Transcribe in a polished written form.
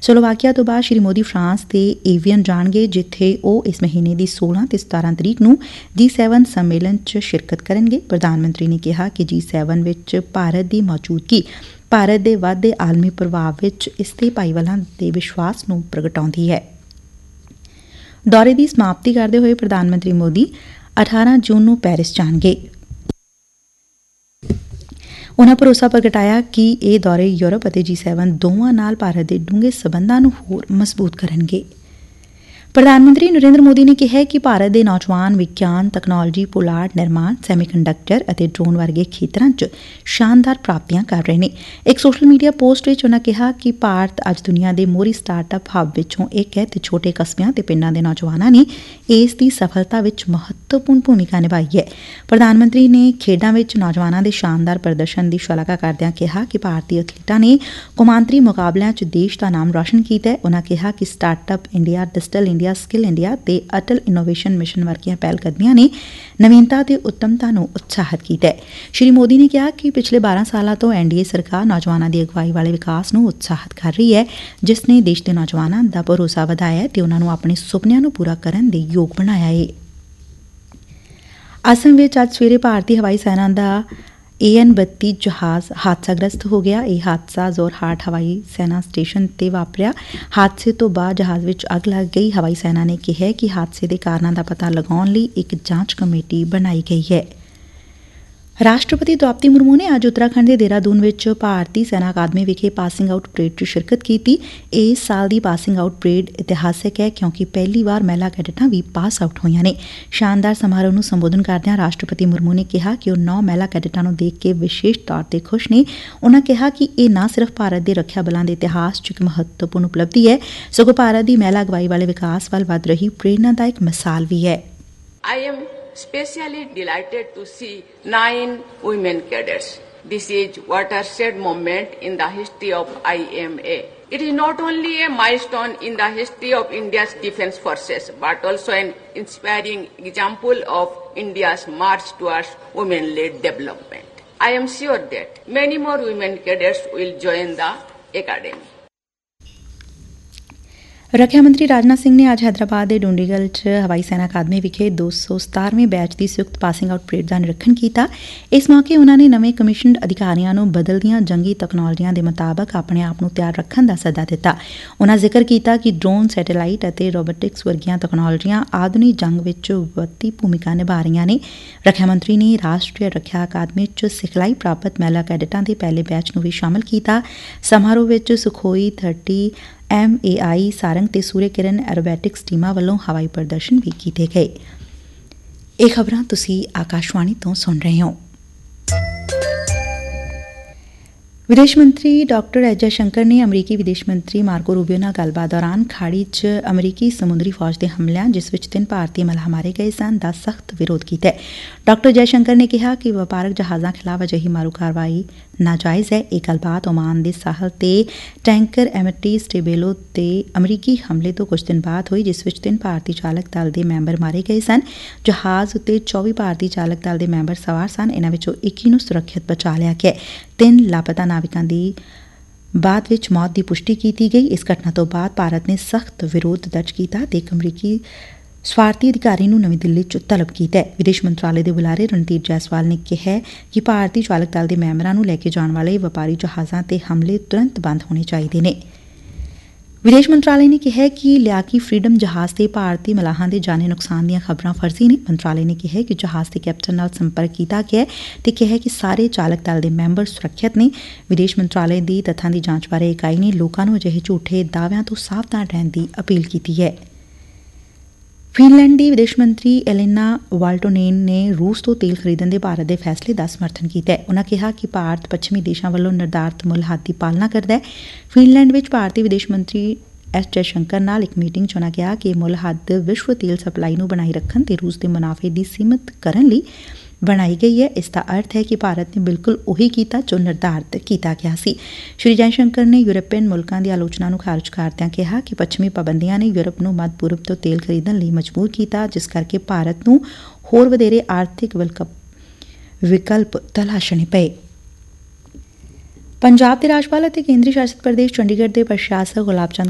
Slovakia ਤੋਂ ਬਾਅਦ Shri Modi France ਤੇ ਏਵੀਅਨ ਜਾਣਗੇ, ਜਿੱਥੇ ਉਹ ਇਸ ਮਹੀਨੇ ਦੀ 16 ਤੇ 17 ਤਰੀਕ ਨੂੰ G7 ਸੰਮੇਲਨ 'ਚ ਸ਼ਿਰਕਤ ਕਰਨਗੇ। ਪ੍ਰਧਾਨ ਮੰਤਰੀ ਨੇ ਕਿਹਾ ਕਿ G7 ਵਿੱਚ ਭਾਰਤ ਦੀ ਮੌਜੂਦਗੀ ਭਾਰਤ ਦੇ ਵੱਧਦੇ ਆਲਮੀ ਪ੍ਰਭਾਵ ਵਿੱਚ ਇਸ ਦੇ ਭਾਈਵਾਲਾਂ ਦੇ ਵਿਸ਼ਵਾਸ ਨੂੰ ਪ੍ਰਗਟਾਉਂਦੀ ਹੈ। ਦੌਰੇ ਦੀ ਸਮਾਪਤੀ ਕਰਦੇ ਹੋਏ ਪ੍ਰਧਾਨ ਮੰਤਰੀ ਮੋਦੀ 18 ਜੂਨ ਨੂੰ ਪੈਰਿਸ ਜਾਣਗੇ। ਉਨ੍ਹਾਂ ਭਰੋਸਾ ਪ੍ਰਗਟਾਇਆ ਕਿ ਇਹ ਦੌਰੇ ਯੂਰਪ ਅਤੇ G7 ਦੋਵਾਂ ਨਾਲ ਭਾਰਤ ਦੇ ਡੂੰਘੇ ਸਬੰਧਾਂ ਨੂੰ ਹੋਰ ਮਜ਼ਬੂਤ ਕਰਨਗੇ। ਪ੍ਰਧਾਨ ਮੰਤਰੀ ਨਰਿੰਦਰ ਮੋਦੀ ਨੇ ਕਿਹਾ ਕਿ ਭਾਰਤ ਦੇ ਨੌਜਵਾਨ ਵਿਗਿਆਨ, ਤਕਨਾਲੋਜੀ, ਪੁਲਾੜ ਨਿਰਮਾਣ, ਸੈਮੀਕੰਡਕਟਰ ਅਤੇ ਡਰੋਨ ਵਰਗੇ ਖੇਤਰਾਂ 'ਚ ਸ਼ਾਨਦਾਰ ਪ੍ਰਾਪਤੀਆਂ ਕਰ ਰਹੇ ਨੇ। ਇੱਕ ਸੋਸ਼ਲ ਮੀਡੀਆ ਪੋਸਟ ਵਿੱਚ ਉਨ੍ਹਾਂ ਕਿਹਾ ਕਿ ਭਾਰਤ ਅੱਜ ਦੁਨੀਆ ਦੇ ਮੋਹਰੀ ਸਟਾਰਟ-ਅਪ ਹੱਬ ਵਿੱਚੋਂ ਇੱਕ ਹੈ ਤੇ ਛੋਟੇ ਕਸਬਿਆਂ ਤੇ ਪਿੰਡਾਂ ਦੇ ਨੌਜਵਾਨਾਂ ਨੇ ਇਸ ਦੀ ਸਫਲਤਾ ਵਿੱਚ ਮਹੱਤਵਪੂਰਨ ਭੂਮਿਕਾ ਨਿਭਾਈ ਹੈ। ਪ੍ਰਧਾਨ ਮੰਤਰੀ ਨੇ ਖੇਡਾਂ ਵਿੱਚ ਨੌਜਵਾਨਾਂ ਦੇ ਸ਼ਾਨਦਾਰ ਪ੍ਰਦਰਸ਼ਨ ਦੀ ਸ਼ਲਾਘਾ ਕਰਦਿਆਂ ਕਿਹਾ ਕਿ ਭਾਰਤੀ ਐਥਲੀਟਾਂ ਨੇ ਕੌਮਾਂਤਰੀ ਮੁਕਾਬਲਿਆਂ 'ਚ ਦੇਸ਼ ਦਾ ਨਾਮ ਰੌਸ਼ਨ ਕੀਤਾ ਹੈ। ਉਨ੍ਹਾਂ ਕਿਹਾ ਕਿ start-up India, digital India, skill India ਤੇ ਅਟਲ ਇਨੋਵੇਸ਼ਨ ਮਿਸ਼ਨ ਵਰਗੀਆਂ ਪਹਿਲਕਦਮੀਆਂ ਨੇ ਨਵੀਨਤਾ ਤੇ ਉੱਤਮਤਾ ਨੂੰ ਉਤਸ਼ਾਹਿਤ ਕੀਤਾ ਹੈ। ਸ਼੍ਰੀ ਮੋਦੀ ਨੇ ਕਿਹਾ ਕਿ ਪਿਛਲੇ 12 ਸਾਲਾਂ ਤੋਂ NDA ਸਰਕਾਰ ਨੌਜਵਾਨਾਂ ਦੀ ਅਗਵਾਈ ਵਾਲੇ ਵਿਕਾਸ ਨੂੰ ਉਤਸ਼ਾਹਿਤ ਕਰ ਰਹੀ ਹੈ, ਜਿਸ ਨੇ ਦੇਸ਼ ਦੇ ਨੌਜਵਾਨਾਂ ਦਾ ਭਰੋਸਾ ਵਧਾਇਆ ਤੇ ਉਨ੍ਹਾਂ ਨੂੰ ਆਪਣੇ ਸੁਪਨਿਆਂ ਨੂੰ ਪੂਰਾ ਕਰਨ ਦੇ ਯੋਗ ਬਣਾਇਆ ਹੈ। ਅਸਮ ਵਿੱਚ ਅੱਜ ਸਵੇਰੇ ਭਾਰਤੀ ਹਵਾਈ ਸੈਨਾ ਦਾ AN-32 ਜਹਾਜ਼ ਹਾਦਸਾਗ੍ਰਸਤ ਹੋ ਗਿਆ। ਇਹ ਹਾਦਸਾ ਜ਼ੋਰਹਾਟ ਹਵਾਈ ਸੈਨਾ ਸਟੇਸ਼ਨ ਤੇ ਵਾਪਰਿਆ। ਹਾਦਸੇ ਤੋਂ ਬਾਅਦ ਜਹਾਜ਼ ਵਿੱਚ ਅੱਗ ਲੱਗ ਗਈ। ਹਵਾਈ ਸੈਨਾ ਨੇ ਕਿਹਾ ਕਿ ਹਾਦਸੇ ਦੇ ਕਾਰਨਾਂ ਦਾ ਪਤਾ ਲਗਾਉਣ ਲਈ ਇੱਕ ਜਾਂਚ ਕਮੇਟੀ ਬਣਾਈ ਗਈ ਹੈ। ਰਾਸ਼ਟਰਪਤੀ ਦ੍ਰੌਪਦੀ ਮੁਰਮੂ ਨੇ ਅੱਜ ਉੱਤਰਾਖੰਡ ਦੇ ਦੇਹਰਾਦੂਨ ਵਿੱਚ ਭਾਰਤੀ ਸੈਨਾ ਅਕਾਦਮੀ ਵਿਖੇ ਪਾਸਿੰਗ ਆਊਟ ਪਰੇਡ 'ਚ ਸ਼ਿਰਕਤ ਕੀਤੀ। ਇਸ ਸਾਲ ਦੀ ਪਾਸਿੰਗ ਆਊਟ ਪਰੇਡ ਇਤਿਹਾਸਕ ਹੈ, ਕਿਉਂਕਿ ਪਹਿਲੀ ਵਾਰ ਮਹਿਲਾ ਕੈਡਿਟਾਂ ਵੀ ਪਾਸ ਆਊਟ ਹੋਈਆਂ ਨੇ। ਸ਼ਾਨਦਾਰ ਸਮਾਰੋਹ ਨੂੰ ਸੰਬੋਧਨ ਕਰਦਿਆਂ ਰਾਸ਼ਟਰਪਤੀ ਮੁਰਮੂ ਨੇ ਕਿਹਾ ਕਿ ਉਹ 9 ਮਹਿਲਾ ਕੈਡਿਟਾਂ ਨੂੰ ਦੇਖ ਕੇ ਵਿਸ਼ੇਸ਼ ਤੌਰ ਤੇ ਖੁਸ਼ ਨੇ। ਉਨ੍ਹਾਂ ਕਿਹਾ ਕਿ ਇਹ ਨਾ ਸਿਰਫ ਭਾਰਤ ਦੇ ਰੱਖਿਆ ਬਲਾਂ ਦੇ ਇਤਿਹਾਸ 'ਚ ਇੱਕ ਮਹੱਤਵਪੂਰਨ ਉਪਲਬਧੀ ਹੈ, ਸਗੋਂ ਭਾਰਤ ਦੀ ਮਹਿਲਾ ਅਗਵਾਈ ਵਾਲੇ ਵਿਕਾਸ ਵੱਲ ਵੱਧ ਰਹੀ ਪ੍ਰੇਰਨਾਦਾਇਕ ਮਿਸਾਲ ਵੀ ਹੈ। Especially delighted to see 9 women cadets. This is watershed moment in the history of IMA. It is not only a milestone in the history of India's defense forces, but also an inspiring example of India's march towards women-led development. I am sure that many more women cadets will join the academy. ਰੱਖਿਆ ਮੰਤਰੀ ਰਾਜਨਾਥ ਸਿੰਘ ਨੇ ਅੱਜ ਹੈਦਰਾਬਾਦ ਦੇ ਡੁੰਡੀਗਲ 'ਚ ਹਵਾਈ ਸੈਨਾ ਅਕਾਦਮੀ ਵਿਖੇ 217ਵੇਂ batch ਦੀ ਸੰਯੁਕਤ ਪਾਸਿੰਗ ਆਊਟ ਪਰੇਡ ਦਾ ਨਿਰੀਖਣ ਕੀਤਾ। ਇਸ ਮੌਕੇ ਉਨ੍ਹਾਂ ਨੇ ਨਵੇਂ ਕਮਿਸ਼ਨਡ ਅਧਿਕਾਰੀਆਂ ਨੂੰ ਬਦਲਦੀਆਂ ਜੰਗੀ ਤਕਨਾਲੋਜੀਆਂ ਦੇ ਮੁਤਾਬਕ ਆਪਣੇ ਆਪ ਨੂੰ ਤਿਆਰ ਰੱਖਣ ਦਾ ਸੱਦਾ ਦਿੱਤਾ। ਉਨ੍ਹਾਂ ਜ਼ਿਕਰ ਕੀਤਾ ਕਿ ਡਰੋਨ, ਸੈਟੇਲਾਈਟ ਅਤੇ ਰੋਬੋਟਿਕਸ ਵਰਗੀਆਂ ਤਕਨਾਲੋਜੀਆਂ ਆਧੁਨਿਕ ਜੰਗ ਵਿੱਚ ਵੱਡੀ ਭੂਮਿਕਾ ਨਿਭਾ ਰਹੀਆਂ ਨੇ। ਰੱਖਿਆ ਮੰਤਰੀ ਨੇ ਰਾਸ਼ਟਰੀ ਰੱਖਿਆ ਅਕਾਦਮੀ 'ਚ ਸਿਖਲਾਈ ਪ੍ਰਾਪਤ ਮਹਿਲਾ ਕੈਡਿਟਾਂ ਦੇ ਪਹਿਲੇ ਬੈਚ ਨੂੰ ਵੀ ਸ਼ਾਮਲ ਕੀਤਾ। ਸਮਾਰੋਹ ਵਿੱਚ ਸੁਖੋਈ 30 MAI ਸਾਰੰਗ ਤੇ ਸੂਰਯ ਕਿਰਨ ਐਰੋਬੈਟਿਕਸ ਟੀਮਾਂ ਵੱਲੋਂ ਹਵਾਈ ਪ੍ਰਦਰਸ਼ਨ ਵੀ ਕੀਤੇ ਗਏ। ਇਹ ਖਬਰਾਂ ਤੁਸੀਂ ਆਕਾਸ਼ਵਾਣੀ ਤੋਂ ਸੁਣ ਰਹੇ ਹੋ। ਵਿਦੇਸ਼ ਮੰਤਰੀ ਡਾਕਟਰ ਐਸ ਜੈਸ਼ੰਕਰ ਨੇ ਅਮਰੀਕੀ ਵਿਦੇਸ਼ ਮੰਤਰੀ ਮਾਰਕੋ ਰੂਬੀਓ ਨਾਲ ਗੱਲਬਾਤ ਦੌਰਾਨ ਖਾੜੀ 'ਚ ਅਮਰੀਕੀ ਸਮੁੰਦਰੀ ਫੌਜ ਦੇ ਹਮਲਿਆਂ, ਜਿਸ ਵਿੱਚ 3 ਭਾਰਤੀ ਮਲਾਹ ਮਾਰੇ ਗਏ ਸਨ, ਦਾ ਸਖਤ ਵਿਰੋਧ ਕੀਤਾ ਹੈ। ਡਾਕਟਰ ਜੈਸ਼ੰਕਰ ਨੇ ਕਿਹਾ ਕਿ ਵਪਾਰਕ ਜਹਾਜ਼ਾਂ ਖਿਲਾਫ ਅਜਿਹੀ ਮਾਰੂ ਕਾਰਵਾਈ ਨਾਜਾਇਜ਼ ਹੈ। ਇਹ ਗੱਲਬਾਤ ਓਮਾਨ ਦੇ ਸਾਹਲ ਤੇ ਟੈਂਕਰ MT ਸਟੇਬੇਲੋ ਤੇ ਅਮਰੀਕੀ ਹਮਲੇ ਤੋਂ ਕੁਝ ਦਿਨ ਬਾਅਦ ਹੋਈ, ਜਿਸ ਵਿੱਚ 3 ਭਾਰਤੀ ਚਾਲਕ ਦਲ ਦੇ ਮੈਂਬਰ ਮਾਰੇ ਗਏ ਸਨ। ਜਹਾਜ਼ ਉੱਤੇ 24 ਭਾਰਤੀ ਚਾਲਕ ਦਲ ਦੇ ਮੈਂਬਰ ਸਵਾਰ ਸਨ। ਇਨ੍ਹਾਂ ਵਿੱਚੋਂ 21 ਨੂੰ ਸੁਰੱਖਿਅਤ ਬਚਾ ਲਿਆ ਗਿਆ। 3 ਲਾਪਤਾ ਨਾਵਿਕਾਂ ਦੀ ਬਾਅਦ ਵਿੱਚ ਮੌਤ ਦੀ ਪੁਸ਼ਟੀ ਕੀਤੀ ਗਈ। ਇਸ ਘਟਨਾ ਤੋਂ ਬਾਅਦ ਭਾਰਤ ਨੇ ਸਖਤ ਵਿਰੋਧ ਦਰਜ ਕੀਤਾ ਤੇ ਇੱਕ ਅਮਰੀਕੀ ਸਫਾਰਤੀ ਅਧਿਕਾਰੀ ਨੂੰ ਨਵੀਂ ਦਿੱਲੀ 'ਚ ਤਲਬ ਕੀਤਾ ਹੈ। ਵਿਦੇਸ਼ ਮੰਤਰਾਲੇ ਦੇ ਬੁਲਾਰੇ ਰਣਧੀਰ ਜੈਸਵਾਲ ਨੇ ਕਿਹਾ ਕਿ ਭਾਰਤੀ ਚਾਲਕ ਦਲ ਦੇ ਮੈਂਬਰਾਂ ਨੂੰ ਲੈ ਕੇ ਜਾਣ ਵਾਲੇ ਵਪਾਰੀ ਜਹਾਜ਼ਾਂ ਤੇ ਹਮਲੇ ਤੁਰੰਤ ਬੰਦ ਹੋਣੇ ਚਾਹੀਦੇ ਨੇ। ਵਿਦੇਸ਼ ਮੰਤਰਾਲੇ ਨੇ ਕਿਹਾ ਕਿ ਲਿਆਕੀ ਫਰੀਡਮ ਜਹਾਜ਼ ਤੇ ਭਾਰਤੀ ਮਲਾਹਾਂ ਦੇ ਜਾਨੀ ਨੁਕਸਾਨ ਦੀਆਂ ਖਬਰਾਂ ਫਰਜ਼ੀ ਨੇ। ਮੰਤਰਾਲੇ ਨੇ ਕਿਹਾ ਕਿ ਜਹਾਜ਼ ਦੇ ਕੈਪਟਨ ਨਾਲ ਸੰਪਰਕ ਕੀਤਾ ਗਿਆ ਤੇ ਕਿਹਾ ਕਿ ਸਾਰੇ ਚਾਲਕ ਦਲ ਦੇ ਮੈਂਬਰ ਸੁਰੱਖਿਅਤ ਨੇ। ਵਿਦੇਸ਼ ਮੰਤਰਾਲੇ ਦੀ ਤੱਥਾਂ ਦੀ ਜਾਂਚ ਬਾਰੇ ਇਕਾਈ ਨੇ ਲੋਕਾਂ ਨੂੰ ਅਜਿਹੇ ਝੂਠੇ ਦਾਅਵਿਆਂ ਤੋਂ ਸਾਵਧਾਨ ਰਹਿਣ ਦੀ ਅਪੀਲ ਕੀਤੀ ਹੈ। ਫਿਨਲੈਂਡ ਦੀ ਵਿਦੇਸ਼ ਮੰਤਰੀ ਐਲੇਨਾ ਵਾਲਟੋਨੇਨ ਨੇ ਰੂਸ ਤੋਂ ਤੇਲ ਖਰੀਦਣ ਦੇ ਭਾਰਤ ਦੇ ਫੈਸਲੇ ਦਾ ਸਮਰਥਨ ਕੀਤਾ ਹੈ। ਉਨ੍ਹਾਂ ਕਿਹਾ ਕਿ ਭਾਰਤ ਪੱਛਮੀ ਦੇਸ਼ਾਂ ਵੱਲੋਂ ਨਿਰਧਾਰਤ ਮੁੱਲ ਹੱਦ ਦੀ ਪਾਲਣਾ ਕਰਦਾ ਹੈ। ਫਿਨਲੈਂਡ ਵਿੱਚ ਭਾਰਤੀ ਵਿਦੇਸ਼ ਮੰਤਰੀ ਐਸ ਜੈਸ਼ੰਕਰ ਨਾਲ ਇੱਕ ਮੀਟਿੰਗ 'ਚ ਉਨ੍ਹਾਂ ਕਿਹਾ ਕਿ ਇਹ ਮੁੱਲ ਹੱਦ ਵਿਸ਼ਵ ਤੇਲ ਸਪਲਾਈ ਨੂੰ ਬਣਾਈ ਰੱਖਣ ਤੇ ਰੂਸ ਦੇ ਮੁਨਾਫੇ ਦੀ ਸੀਮਿਤ ਕਰਨ ਲਈ ਬਣਾਈ ਗਈ ਹੈ। ਇਸ ਦਾ ਅਰਥ ਹੈ ਕਿ ਭਾਰਤ ਨੇ ਬਿਲਕੁਲ ਉਹੀ ਕੀਤਾ ਜੋ ਨਿਰਧਾਰਤ ਕੀਤਾ ਗਿਆ ਸੀ। ਸ਼੍ਰੀ ਜੈਸ਼ੰਕਰ ਨੇ ਯੂਰਪੀਅਨ ਮੁਲਕਾਂ ਦੀ ਆਲੋਚਨਾ ਨੂੰ ਖਾਰਜ ਕਰਦਿਆਂ ਕਿਹਾ ਕਿ ਪੱਛਮੀ ਪਾਬੰਦੀਆਂ ਨੇ ਯੂਰਪ ਨੂੰ ਮੱਧ ਪੂਰਬ ਤੋਂ ਤੇਲ ਖਰੀਦਣ ਲਈ ਮਜਬੂਰ ਕੀਤਾ, ਜਿਸ ਕਰਕੇ ਭਾਰਤ ਨੂੰ ਹੋਰ ਵਧੇਰੇ ਆਰਥਿਕ ਵਿਕਲਪ ਤਲਾਸ਼ਣੇ ਪਏ। ਪੰਜਾਬ ਦੇ ਰਾਜਪਾਲ ਅਤੇ ਕੇਂਦਰੀ ਸ਼ਾਸਿਤ ਪ੍ਰਦੇਸ਼ ਚੰਡੀਗੜ੍ਹ ਦੇ ਪ੍ਰਸ਼ਾਸਕ ਗੁਲਾਬ ਚੰਦ